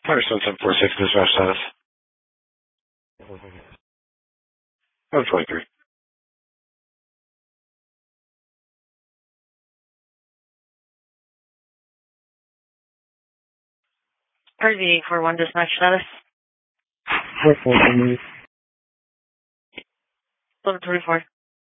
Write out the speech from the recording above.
Firestone 746 dispatch status. 23. RV for one dispatch status. 4 4 724.